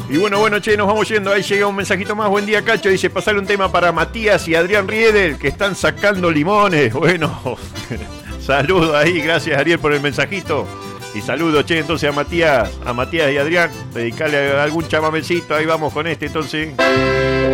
Y bueno, che, nos vamos yendo. Ahí llega un mensajito más. Buen día, Cacho. Dice, pasarle un tema para Matías y Adrián Riedel, que están sacando limones. Bueno, saludo ahí. Gracias, Ariel, por el mensajito. Y saludo, che, entonces a Matías y Adrián. Dedicarle algún chamamecito. Ahí vamos con este, entonces.